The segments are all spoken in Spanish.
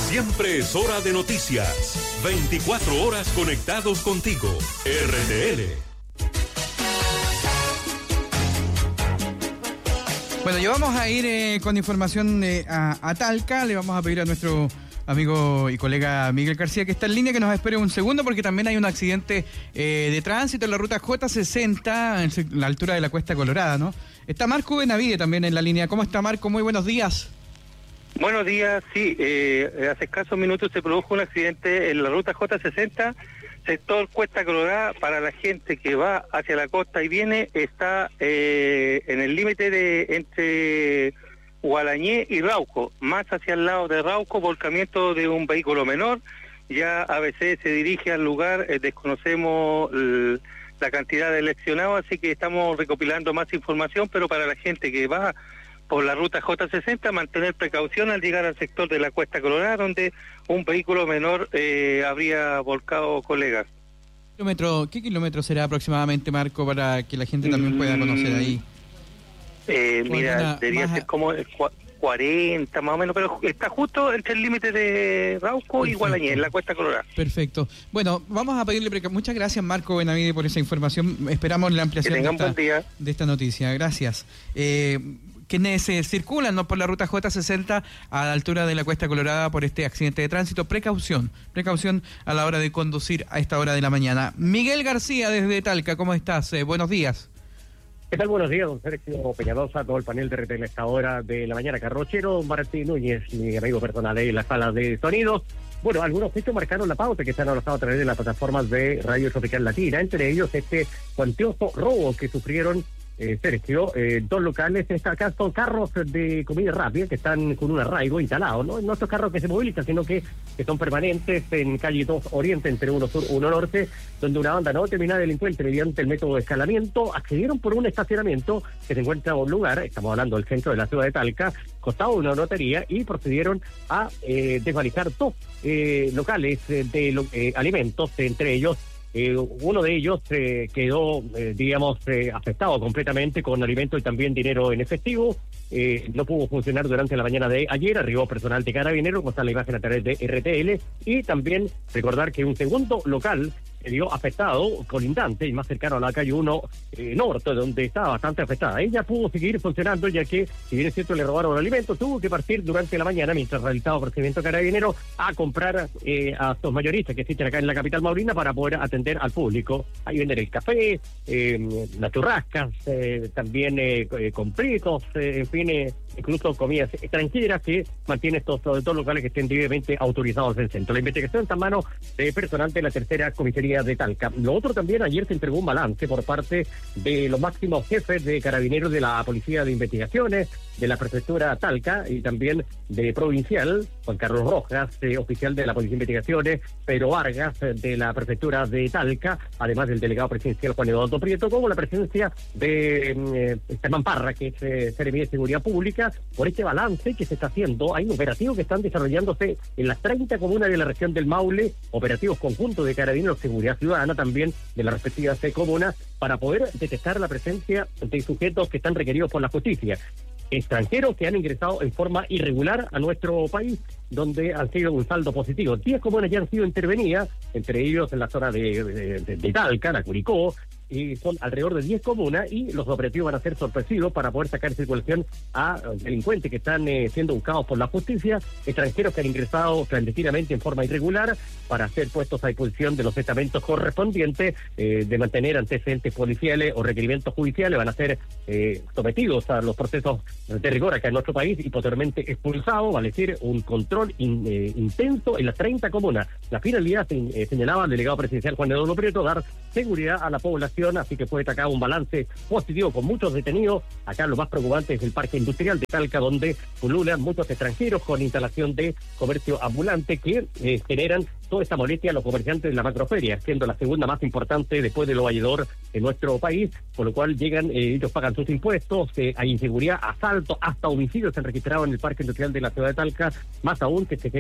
Siempre es hora de noticias. 24 horas conectados contigo. RTL. Bueno, ya vamos a ir con información a Talca. Le vamos a pedir a nuestro amigo y colega Miguel García, que está en línea, que nos espere un segundo, porque también hay un accidente de tránsito en la ruta J60, en la altura de la Cuesta Colorada, ¿no? Está Marco Benavide también en la línea. ¿Cómo está, Marco? Muy buenos días. Buenos días, sí, hace escasos minutos se produjo un accidente en la ruta J60, sector Cuesta Colorada. Para la gente que va hacia la costa y viene, está en el límite de entre Gualañé y Rauco, más hacia el lado de Rauco, volcamiento de un vehículo menor. Ya ABC se dirige al lugar, desconocemos la cantidad de lesionados, así que estamos recopilando más información, pero para la gente que va por la ruta J60, mantener precaución al llegar al sector de la Cuesta Colorada, donde un vehículo menor habría volcado colegas. ¿Qué kilómetro será aproximadamente, Marco, para que la gente también pueda conocer ahí? Mira, debería ser como 40 más o menos, pero está justo entre el límite de Rauco y Gualañé, en la Cuesta Colorada. Perfecto. Bueno, vamos a pedirle muchas gracias, Marco Benavide, por esa información. Esperamos la ampliación de esta noticia. Gracias. Quienes circulan por la ruta J60 a la altura de la Cuesta Colorada por este accidente de tránsito, precaución a la hora de conducir a esta hora de la mañana. Miguel García desde Talca, ¿cómo estás? Buenos días. ¿Qué tal? Buenos días, don Sergio Peñalosa, todo el panel de RTL a esta hora de la mañana. Carrochero, Martín Núñez, mi amigo personal en la sala de sonidos. Bueno, algunos hechos marcaron la pauta que se han analizado a través de las plataformas de Radio Tropical Latina, entre ellos este cuantioso robo que sufrieron Sergio, dos locales, acá son carros de comida rápida que están con un arraigo instalado, no estos carros que se movilizan, sino que son permanentes en calle 2 Oriente, entre 1 Sur, 1 Norte, donde una banda no determinada delincuente, mediante el método de escalamiento, accedieron por un estacionamiento que se encuentra en un lugar, estamos hablando del centro de la ciudad de Talca, costado de una notaría, y procedieron a desvalijar dos locales de alimentos, entre ellos uno de ellos quedó, afectado completamente con alimentos y también dinero en efectivo. No pudo funcionar durante la mañana de ayer. Arribó personal de Carabineros, como está la imagen a través de RTL. Y también recordar que un segundo local se vio afectado, colindante y más cercano a la calle 1 Norte, donde estaba bastante afectada. Ella pudo seguir funcionando, ya que, si bien es cierto, le robaron alimentos, tuvo que partir durante la mañana, mientras realizaba procedimiento Carabinero, a comprar a estos mayoristas que existen acá en la capital maurina para poder atender al público. Ahí vender el café, las churrascas, también compritos, en fin, incluso comidas extranjeras que mantiene estos dos locales que estén debidamente autorizados en el centro. La investigación está en manos de personal de la tercera comisaría de Talca. Lo otro también, ayer se entregó un balance por parte de los máximos jefes de Carabineros de la Policía de Investigaciones, de la Prefectura Talca y también de Provincial, Juan Carlos Rojas, oficial de la Policía de Investigaciones, Pedro Vargas, de la Prefectura de Talca, además del delegado presidencial Juan Eduardo Prieto, como la presencia de Esteban Parra, que es Seremi de Seguridad Pública, por este balance que se está haciendo. Hay operativos que están desarrollándose en las 30 comunas de la región del Maule, operativos conjuntos de Carabineros, Seguridad Ciudadana también de las respectivas comunas, para poder detectar la presencia de sujetos que están requeridos por la justicia. Extranjeros que han ingresado en forma irregular a nuestro país, donde han sido un saldo positivo. 10 comunas ya han sido intervenidas, entre ellos en la zona de Talca, la Curicó, y son alrededor de 10 comunas, y los operativos van a ser sorpresivos para poder sacar en circulación a delincuentes que están siendo buscados por la justicia, extranjeros que han ingresado clandestinamente en forma irregular, para ser puestos a disposición de los estamentos correspondientes, de mantener antecedentes policiales o requerimientos judiciales, van a ser sometidos a los procesos de rigor acá en nuestro país y posteriormente expulsados, vale decir, un control intenso en las 30 comunas. La finalidad, señalaba el delegado presidencial Juan Eduardo Prieto, dar seguridad a la población, así que fue acá un balance positivo con muchos detenidos. Acá lo más preocupante es el parque industrial de Talca, donde pululan muchos extranjeros con instalación de comercio ambulante que generan toda esta molestia a los comerciantes de la macroferia, siendo la segunda más importante después de Lo Valledor en nuestro país, por lo cual llegan, ellos pagan sus impuestos, hay inseguridad, asaltos, hasta homicidios se han registrado en el parque industrial de la ciudad de Talca, más aún que se genera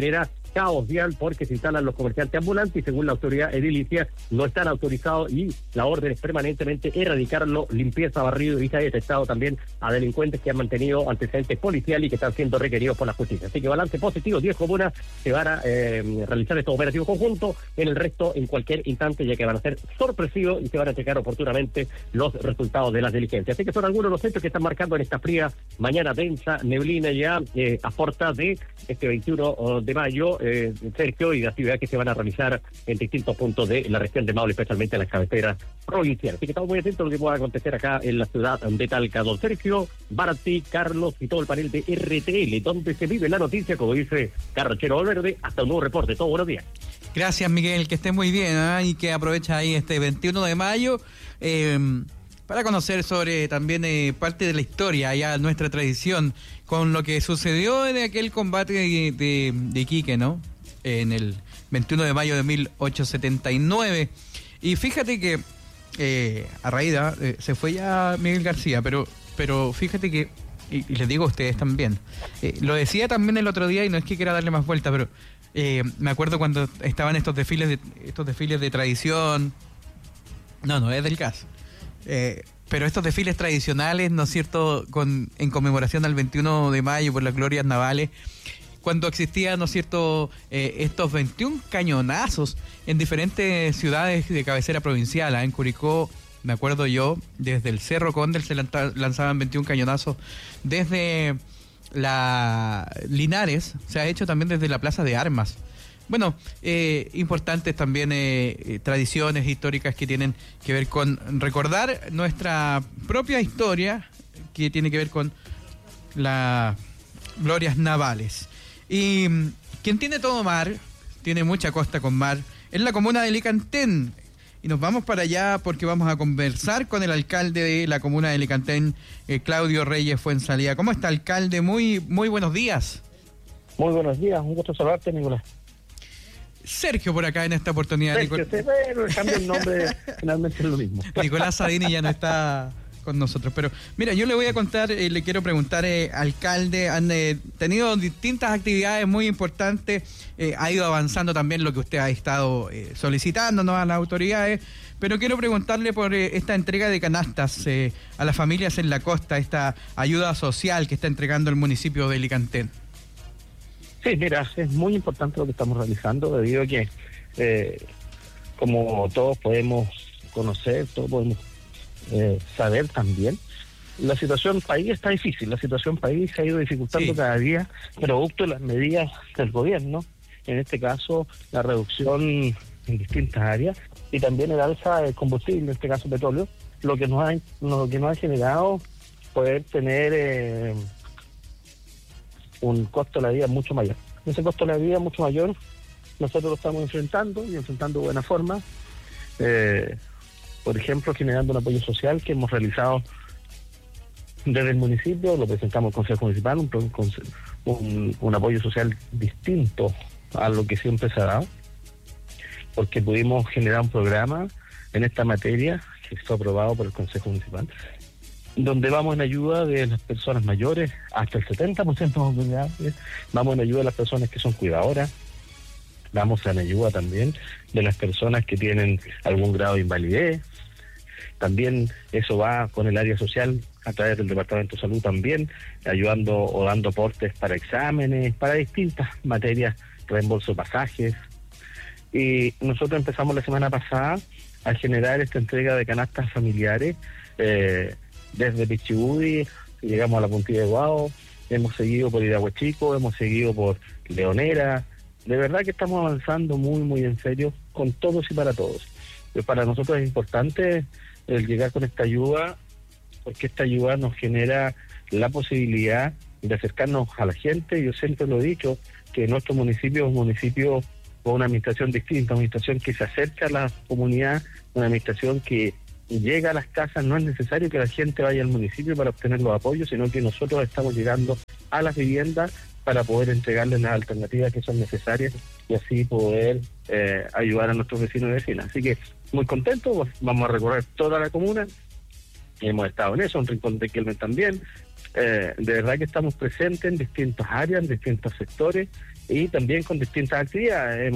caos vial porque se instalan los comerciantes ambulantes y según la autoridad edilicia no están autorizados y la orden es permanentemente erradicarlo, limpieza, barrido, y se ha detectado también a delincuentes que han mantenido antecedentes policiales y que están siendo requeridos por la justicia. Así que balance positivo, 10 comunas se van a realizar estos operativos conjuntos, en el resto en cualquier instante, ya que van a ser sorpresivos y se van a checar oportunamente los resultados de las diligencias. Así que son algunos de los hechos que están marcando en esta fría mañana densa, neblina ya a puertas de este 21 de mayo, Sergio, y de actividades que se van a realizar en distintos puntos de la región de Maule, especialmente en las cabeceras provinciales. Así que estamos muy atentos a lo que pueda acontecer acá en la ciudad de Talca. Don Sergio, Barti, Carlos y todo el panel de RTL, donde se vive la noticia, como dice Carrochero Valverde. Hasta un nuevo reporte. Todos buenos días. Gracias, Miguel, que esté muy bien, y que aprovecha ahí este 21 de mayo para conocer sobre también parte de la historia, ya nuestra tradición, con lo que sucedió en aquel combate de Iquique, ¿no? En el 21 de mayo de 1879. Y fíjate que a raíz se fue ya Miguel García, pero fíjate que, y les digo a ustedes también, lo decía también el otro día y no es que quiera darle más vuelta, pero me acuerdo cuando estaban estos desfiles de tradición, no es del caso, pero estos desfiles tradicionales, ¿no es cierto?, en conmemoración al 21 de mayo por las glorias navales, cuando existían, ¿no es cierto?, estos 21 cañonazos en diferentes ciudades de cabecera provincial. En Curicó, me acuerdo yo, desde el Cerro Condel se lanzaban 21 cañonazos, desde la Linares se ha hecho también desde la Plaza de Armas. Bueno, importantes también tradiciones históricas que tienen que ver con recordar nuestra propia historia, que tiene que ver con las glorias navales. Y quien tiene todo mar, tiene mucha costa con mar, es la comuna de Licantén. Y nos vamos para allá porque vamos a conversar con el alcalde de la comuna de Licantén, Claudio Reyes Fuenzalía. ¿Cómo está, alcalde? Muy buenos días. Muy buenos días, un gusto saludarte, Nicolás. Sergio por acá en esta oportunidad. Sergio, pero el cambio de nombre finalmente es lo mismo. Nicolás Sadini ya no está con nosotros, pero mira, yo le voy a contar, le quiero preguntar, alcalde, han tenido distintas actividades muy importantes, ha ido avanzando también lo que usted ha estado solicitándonos a las autoridades, pero quiero preguntarle por esta entrega de canastas a las familias en la costa, esta ayuda social que está entregando el municipio de Licantén. Sí, mira, es muy importante lo que estamos realizando, debido a que, como todos podemos conocer, todos podemos saber también, la situación país está difícil, la situación país se ha ido dificultando cada día, producto de las medidas del gobierno, en este caso la reducción en distintas áreas y también el alza del combustible, en este caso petróleo, lo que nos ha generado poder tener un costo de la vida mucho mayor. Ese costo de la vida mucho mayor nosotros lo estamos enfrentando de buena forma, por ejemplo, generando un apoyo social que hemos realizado desde el municipio, lo presentamos al Consejo Municipal, un apoyo social distinto a lo que siempre se ha dado, porque pudimos generar un programa en esta materia que fue aprobado por el Consejo Municipal, donde vamos en ayuda de las personas mayores, hasta el 70% de las comunidades, vamos en ayuda de las personas que son cuidadoras, vamos en ayuda también de las personas que tienen algún grado de invalidez, también eso va con el área social a través del Departamento de Salud también, ayudando o dando aportes para exámenes, para distintas materias, reembolso de pasajes. Y nosotros empezamos la semana pasada a generar esta entrega de canastas familiares, desde Pichibudi, llegamos a la Puntilla de Guao, hemos seguido por Irahuachico, hemos seguido por Leonera. De verdad que estamos avanzando muy en serio con todos y para todos. Para nosotros es importante el llegar con esta ayuda, porque esta ayuda nos genera la posibilidad de acercarnos a la gente. Yo siempre lo he dicho, que nuestro municipio es un municipio con una administración distinta, una administración que se acerca a la comunidad, una administración que llega a las casas. No es necesario que la gente vaya al municipio para obtener los apoyos, sino que nosotros estamos llegando a las viviendas para poder entregarles las alternativas que son necesarias y así poder ayudar a nuestros vecinos y vecinas. Así que muy contentos, vamos a recorrer toda la comuna, hemos estado en eso, en Rincón de Quilmes también, de verdad que estamos presentes en distintas áreas, en distintos sectores y también con distintas actividades.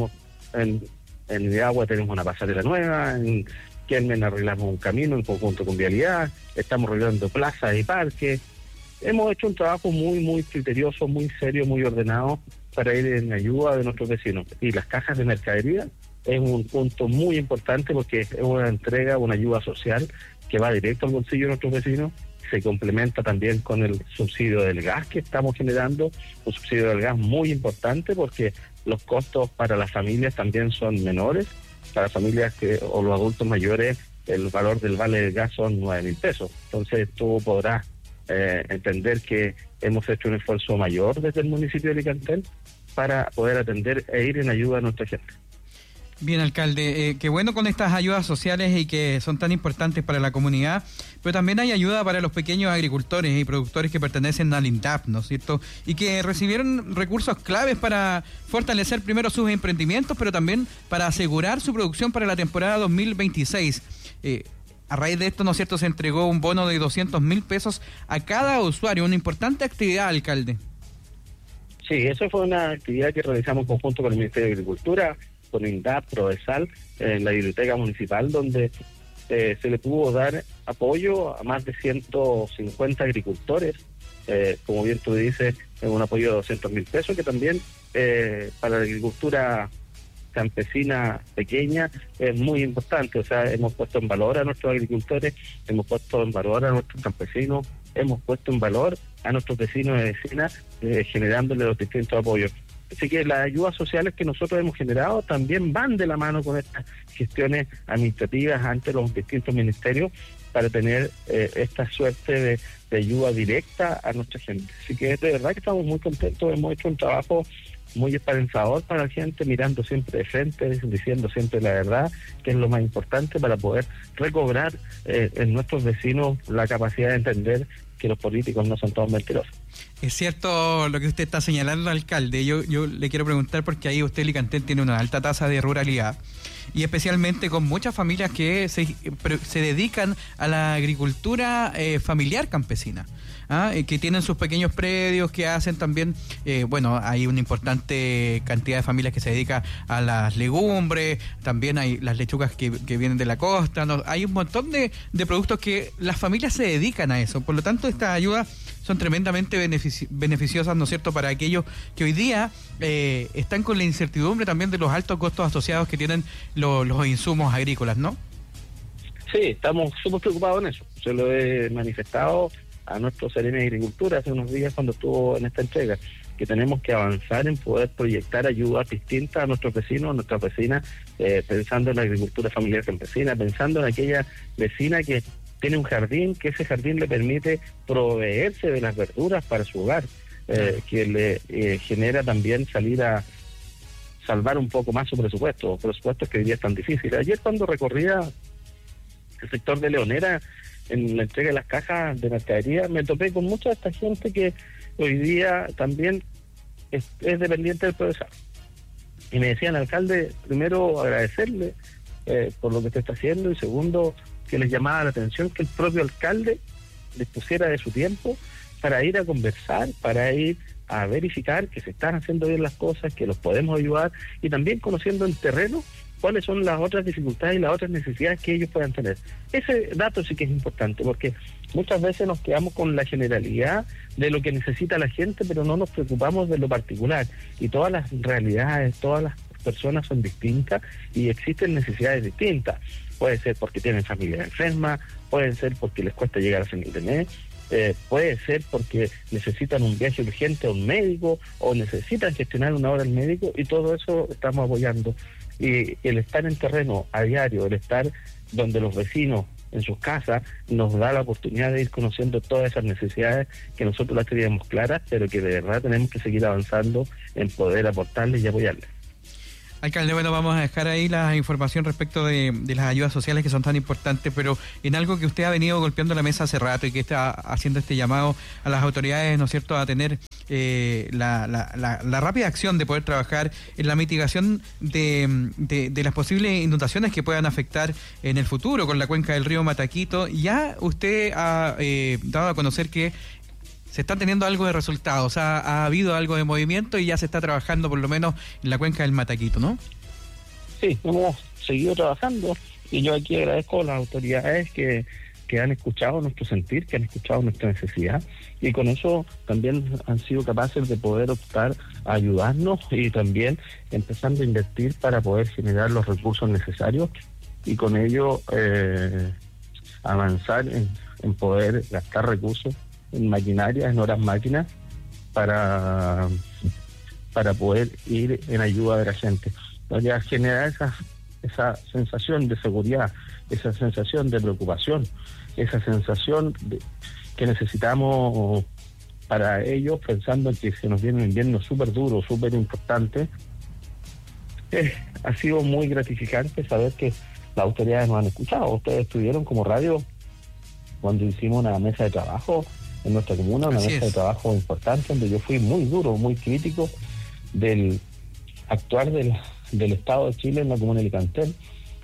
En Agua tenemos una pasarela nueva, en Kelmen arreglamos un camino en conjunto con Vialidad, estamos arreglando plazas y parques. Hemos hecho un trabajo muy criterioso, muy serio, muy ordenado para ir en ayuda de nuestros vecinos. Y las cajas de mercadería es un punto muy importante porque es una entrega, una ayuda social que va directo al bolsillo de nuestros vecinos. Se complementa también con el subsidio del gas que estamos generando, un subsidio del gas muy importante porque los costos para las familias también son menores. Para familias o los adultos mayores, el valor del vale del gas son 9.000 pesos. Entonces tú podrás entender que hemos hecho un esfuerzo mayor desde el municipio de Licantel para poder atender e ir en ayuda a nuestra gente. Bien, alcalde, qué bueno con estas ayudas sociales y que son tan importantes para la comunidad, pero también hay ayuda para los pequeños agricultores y productores que pertenecen al INDAP, ¿no es cierto? Y que recibieron recursos claves para fortalecer primero sus emprendimientos, pero también para asegurar su producción para la temporada 2026. A raíz de esto, ¿no es cierto?, se entregó un bono de 200.000 pesos a cada usuario, una importante actividad, alcalde. Sí, eso fue una actividad que realizamos en conjunto con el Ministerio de Agricultura, con INDAP, Prodesal, en la biblioteca municipal, donde se le pudo dar apoyo a más de 150 agricultores, como bien tú dices, en un apoyo de 200.000 pesos, que también para la agricultura campesina pequeña es muy importante. O sea, hemos puesto en valor a nuestros agricultores, hemos puesto en valor a nuestros campesinos, hemos puesto en valor a nuestros vecinos y vecinas, generándole los distintos apoyos. Así que las ayudas sociales que nosotros hemos generado también van de la mano con estas gestiones administrativas ante los distintos ministerios para tener esta suerte de ayuda directa a nuestra gente. Así que de verdad que estamos muy contentos, hemos hecho un trabajo muy esperanzador para la gente, mirando siempre de frente, diciendo siempre la verdad, que es lo más importante para poder recobrar en nuestros vecinos la capacidad de entender que los políticos no son todos mentirosos. Es cierto lo que usted está señalando, alcalde. Yo le quiero preguntar porque ahí usted, Licantel, tiene una alta tasa de ruralidad y especialmente con muchas familias que se dedican a la agricultura familiar campesina. Que tienen sus pequeños predios, que hacen también, hay una importante cantidad de familias que se dedica a las legumbres, también hay las lechugas que vienen de la costa, ¿no? Hay un montón de productos que las familias se dedican a eso, por lo tanto estas ayudas son tremendamente beneficiosas, ¿no es cierto?, para aquellos que hoy día están con la incertidumbre también de los altos costos asociados que tienen los insumos agrícolas, ¿no? Sí, estamos súper preocupados en eso, se lo he manifestado a nuestro Seremi de Agricultura hace unos días cuando estuvo en esta entrega, que tenemos que avanzar en poder proyectar ayudas distintas a nuestros vecinos, a nuestras vecinas, pensando en la agricultura familiar campesina, pensando en aquella vecina que tiene un jardín, que ese jardín le permite proveerse de las verduras para su hogar, que le genera también salir a salvar un poco más su presupuestos que hoy día es tan difíciles. Ayer cuando recorría el sector de Leonera, en la entrega de las cajas de mercadería, me topé con mucha de esta gente que hoy día también es dependiente del Prodesal. Y me decían, alcalde, primero agradecerle por lo que usted está haciendo, y segundo, que les llamaba la atención que el propio alcalde dispusiera de su tiempo para ir a conversar, para ir a verificar que se están haciendo bien las cosas, que los podemos ayudar, y también conociendo en terreno cuáles son las otras dificultades y las otras necesidades que ellos puedan tener. Ese dato sí que es importante, porque muchas veces nos quedamos con la generalidad de lo que necesita la gente, pero no nos preocupamos de lo particular. Y todas las realidades, todas las personas son distintas y existen necesidades distintas. Puede ser porque tienen familia enferma, puede ser porque les cuesta llegar a fin de mes, puede ser porque necesitan un viaje urgente a un médico o necesitan gestionar una hora al médico, y todo eso estamos apoyando. Y el estar en terreno a diario, el estar donde los vecinos en sus casas, nos da la oportunidad de ir conociendo todas esas necesidades que nosotros las teníamos claras, pero que de verdad tenemos que seguir avanzando en poder aportarles y apoyarles. Alcalde, bueno, vamos a dejar ahí la información respecto de las ayudas sociales que son tan importantes, pero en algo que usted ha venido golpeando la mesa hace rato y que está haciendo este llamado a las autoridades, ¿no es cierto?, a tener la rápida acción de poder trabajar en la mitigación de las posibles inundaciones que puedan afectar en el futuro con la cuenca del río Mataquito. Ya usted ha dado a conocer que se está teniendo algo de resultados, ha habido algo de movimiento y ya se está trabajando por lo menos en la cuenca del Mataquito, ¿no? Sí, hemos seguido trabajando y yo aquí agradezco a las autoridades que han escuchado nuestro sentir, que han escuchado nuestra necesidad y con eso también han sido capaces de poder optar a ayudarnos y también empezando a invertir para poder generar los recursos necesarios y con ello avanzar en poder gastar recursos en maquinaria, en horas máquinas para poder ir en ayuda de la gente. Para generar esa sensación de seguridad, esa sensación de preocupación, esa sensación que necesitamos para ellos, pensando en que se nos viene un invierno súper duro, súper importante. Ha sido muy gratificante saber que las autoridades nos han escuchado. Ustedes estuvieron como radio cuando hicimos una mesa de trabajo en nuestra comuna, una mesa de trabajo importante, donde yo fui muy duro, muy crítico del actuar del Estado de Chile en la comuna de Licantel,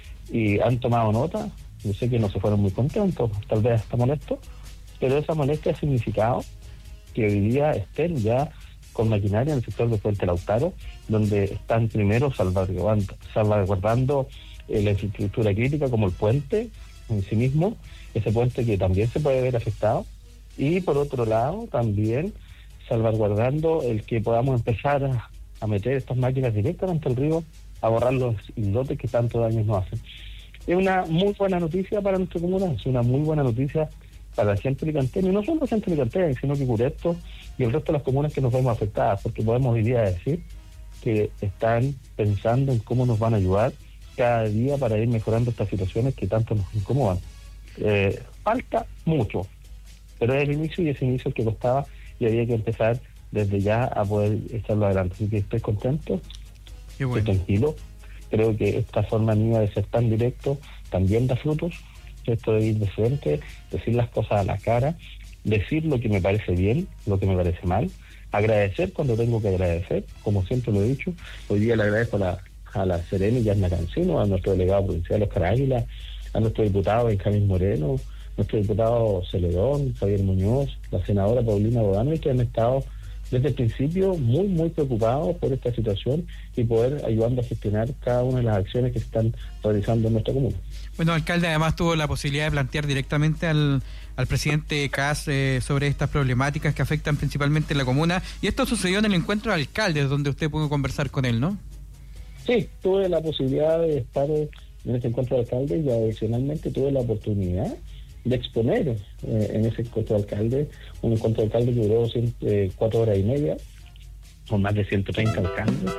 y han tomado nota. Yo sé que no se fueron muy contentos, tal vez hasta molestos, pero esa molestia ha significado que hoy día estén ya con maquinaria en el sector de Puente Lautaro, donde están primero salvaguardando la infraestructura crítica como el puente en sí mismo, ese puente que también se puede ver afectado, y por otro lado también salvaguardando el que podamos empezar a meter estas máquinas directamente al río, a borrar los islotes que tanto daño nos hacen. Es una muy buena noticia para nuestra comuna, es una muy buena noticia para la gente de Licantel, y no solo la gente de Licantel, sino que Curepto y el resto de las comunas que nos vemos afectadas, porque podemos hoy día decir que están pensando en cómo nos van a ayudar cada día para ir mejorando estas situaciones que tanto nos incomodan. Falta mucho, pero es el inicio, y ese inicio el que costaba, y había que empezar desde ya a poder echarlo adelante. Así que estoy contento, estoy tranquilo. Creo que esta forma mía de ser tan directo también da frutos. Esto de ir de frente, decir las cosas a la cara, decir lo que me parece bien, lo que me parece mal, agradecer cuando tengo que agradecer, como siempre lo he dicho. Hoy día le agradezco a la Serena Yarna Cancino, a nuestro delegado provincial Oscar Águila, a nuestro diputado Benjamín Moreno, nuestro diputado Celedón, Javier Muñoz, la senadora Paulina Bodano, que han estado desde el principio muy, muy preocupados por esta situación y poder ayudando a gestionar cada una de las acciones que se están realizando en nuestra comuna. Bueno, alcalde, además tuvo la posibilidad de plantear directamente al presidente Kass sobre estas problemáticas que afectan principalmente la comuna, y esto sucedió en el encuentro de alcaldes, donde usted pudo conversar con él, ¿no? Sí, tuve la posibilidad de estar en este encuentro de alcaldes, y adicionalmente tuve la oportunidad de exponer en ese encuentro de alcaldes, un encuentro de alcaldes que duró 4 horas y media, con más de 130 alcaldes,